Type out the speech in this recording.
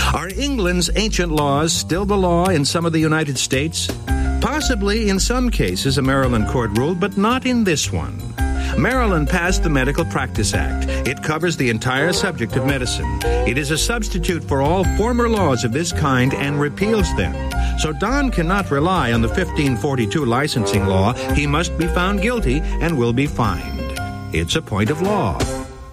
Are England's ancient laws still the law in some of the United States? Possibly in some cases a Maryland court ruled, but not in this one. Maryland passed the Medical Practice Act. It covers the entire subject of medicine. It is a substitute for all former laws of this kind and repeals them. So Don cannot rely on the 1542 licensing law. He must be found guilty and will be fined. It's a point of law.